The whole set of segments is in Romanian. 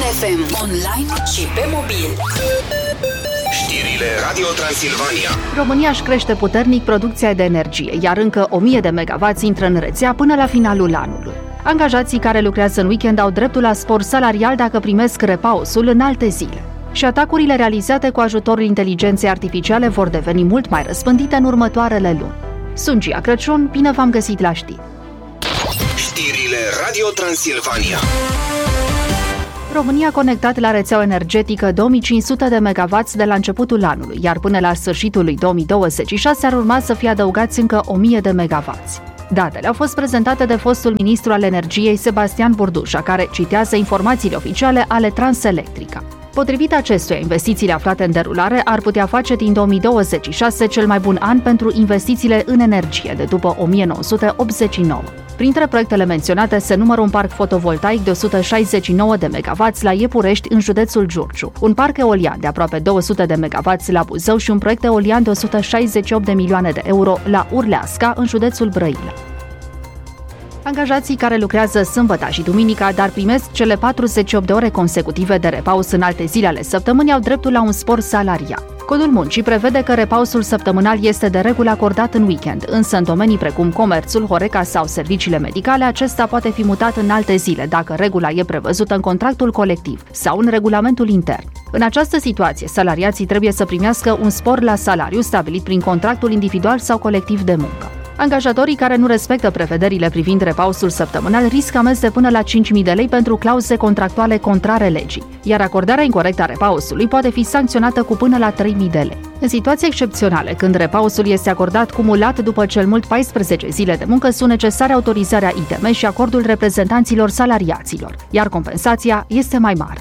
FM, online și pe mobil. Știrile Radio Transilvania. România își crește puternic producția de energie, iar încă 1000 de megawatts intră în rețea până la finalul anului. Angajații care lucrează în weekend au dreptul la spor salarial dacă primesc repausul în alte zile. Și atacurile realizate cu ajutorul inteligenței artificiale vor deveni mult mai răspândite în următoarele luni. Sunt Gia Crăciun, bine v-am găsit la știri. Știrile Radio Transilvania. România a conectat la rețeaua energetică 2500 de megawatts de la începutul anului, iar până la sfârșitul lui 2026 ar urma să fie adăugați încă 1000 de megawatts. Datele au fost prezentate de fostul ministru al energiei Sebastian Burdușa, care citează informațiile oficiale ale Transelectrica. Potrivit acestuia, investițiile aflate în derulare ar putea face din 2026 cel mai bun an pentru investițiile în energie de după 1989. Printre proiectele menționate se numără un parc fotovoltaic de 169 de megawatts la Iepurești, în județul Giurgiu, un parc eolian de aproape 200 de megawatts la Buzău și un proiect eolian de 168 de milioane de euro la Urleasca, în județul Brăila. Angajații care lucrează sâmbăta și duminica, dar primesc cele 48 de ore consecutive de repaus în alte zile ale săptămânii, au dreptul la un spor salarial. Codul muncii prevede că repausul săptămânal este de regulă acordat în weekend, însă în domenii precum comerțul, Horeca sau serviciile medicale, acesta poate fi mutat în alte zile, dacă regula e prevăzută în contractul colectiv sau în regulamentul intern. În această situație, salariații trebuie să primească un spor la salariu stabilit prin contractul individual sau colectiv de muncă. Angajatorii care nu respectă prevederile privind repausul săptămânal riscă amenzi de până la 5.000 de lei pentru clauze contractuale contrare legii, iar acordarea incorectă a repausului poate fi sancționată cu până la 3.000 de lei. În situații excepționale, când repausul este acordat cumulat după cel mult 14 zile de muncă, sunt necesare autorizarea ITM și acordul reprezentanților salariaților, iar compensația este mai mare.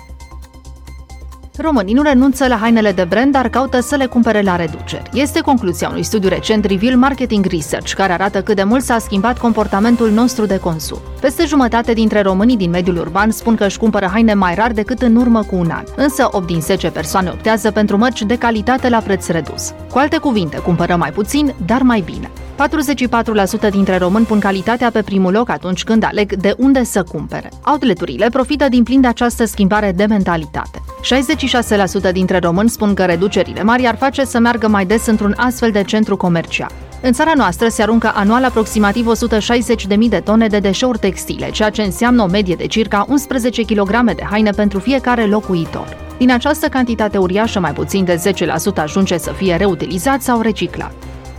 Românii nu renunță la hainele de brand, dar caută să le cumpere la reduceri. Este concluzia unui studiu recent Reveal Marketing Research, care arată cât de mult s-a schimbat comportamentul nostru de consum. Peste jumătate dintre românii din mediul urban spun că își cumpără haine mai rar decât în urmă cu un an, însă 8 din 10 persoane optează pentru mărci de calitate la preț redus. Cu alte cuvinte, cumpără mai puțin, dar mai bine. 44% dintre români pun calitatea pe primul loc atunci când aleg de unde să cumpere. Outleturile profită din plin de această schimbare de mentalitate. 66% dintre români spun că reducerile mari ar face să meargă mai des într-un astfel de centru comercial. În țara noastră se aruncă anual aproximativ 160.000 de tone de deșeuri textile, ceea ce înseamnă o medie de circa 11 kg de haine pentru fiecare locuitor. Din această cantitate uriașă, mai puțin de 10% ajunge să fie reutilizat sau reciclat.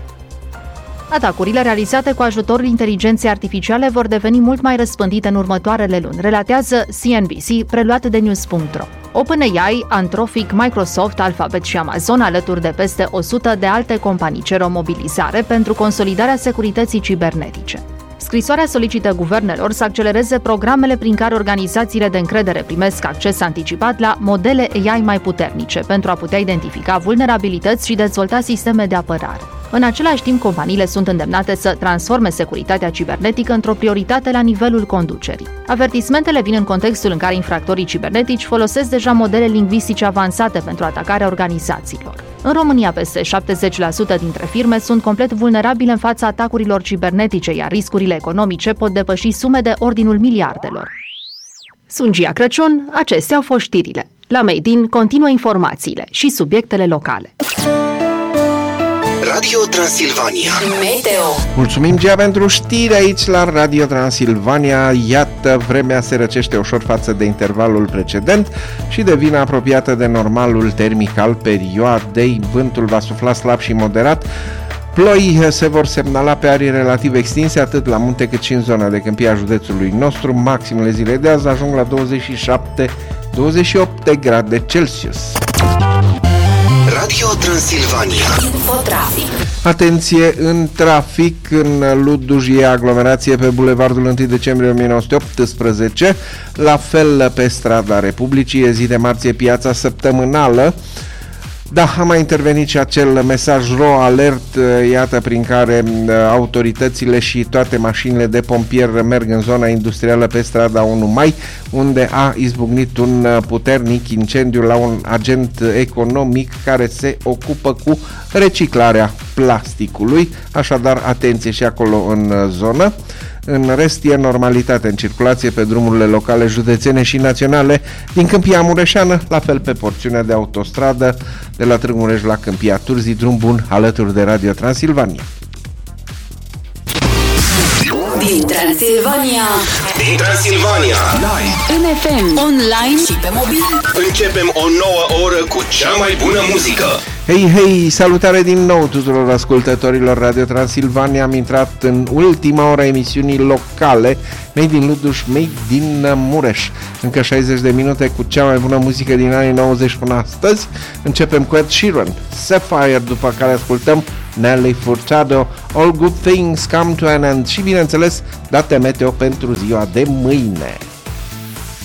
Atacurile realizate cu ajutorul inteligenței artificiale vor deveni mult mai răspândite în următoarele luni, relatează CNBC, preluat de News.ro. OpenAI, Anthropic, Microsoft, Alphabet și Amazon, alături de peste 100 de alte companii, cer o mobilizare pentru consolidarea securității cibernetice. Scrisoarea solicită guvernelor să accelereze programele prin care organizațiile de încredere primesc acces anticipat la modele AI mai puternice pentru a putea identifica vulnerabilități și dezvolta sisteme de apărare. În același timp, companiile sunt îndemnate să transforme securitatea cibernetică într-o prioritate la nivelul conducerii. Avertismentele vin în contextul în care infractorii cibernetici folosesc deja modele lingvistice avansate pentru atacarea organizațiilor. În România, peste 70% dintre firme sunt complet vulnerabile în fața atacurilor cibernetice, iar riscurile economice pot depăși sume de ordinul miliardelor. Sunt Gia Crăciun, acestea au fost știrile. La Made In continuă informațiile și subiectele locale. Radio Transilvania. Meteo. Mulțumim, Gia, pentru știri aici la Radio Transilvania. Iată, vremea se răcește ușor față de intervalul precedent și devine apropiată de normalul termic al perioadei. Vântul va sufla slab și moderat. Ploi se vor semnala pe arii relativ extinse, atât la munte cât și în zona de câmpie a județului nostru. Maximele zilei de azi ajung la 27-28 de grade Celsius. Radio Transilvania. Infotrafic. Atenție, în trafic, în Luduj e aglomerație pe bulevardul 1 decembrie 1918, la fel pe strada Republicii, e zi de marție, piața săptămânală. Da, a mai intervenit și acel mesaj RO alert, iată, prin care autoritățile și toate mașinile de pompieri merg în zona industrială pe strada 1 Mai, unde a izbucnit un puternic incendiu la un agent economic care se ocupă cu reciclarea plasticului, așadar atenție și acolo în zonă. În rest e normalitate în circulație pe drumurile locale, județene și naționale din Câmpia Mureșeană, la fel pe porțiunea de autostradă de la Târgu Mureș la Câmpia Turzii, drum bun alături de Radio Transilvania. Din Transilvania, Live, în FM, online și pe mobil. începem o nouă oră cu cea mai bună muzică. Hei, salutare din nou tuturor ascultătorilor Radio Transilvania. Am intrat în ultima oră a emisiunii locale, made din Luduș, made din Mureș. Încă 60 de minute cu cea mai bună muzică din anii 90 până astăzi. Începem cu Ed Sheeran, Sapphire, după care ascultăm Nelly Furtado, All Good Things Come to an End și, bineînțeles, date meteo pentru ziua de mâine.